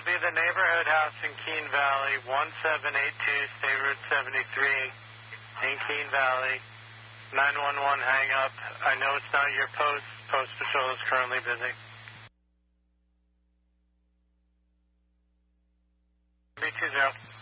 be the neighborhood house in Keene Valley, 1782 State Route 73 in Keene Valley. 911 hang up. I know it's not your post. Post patrol is currently busy. 320.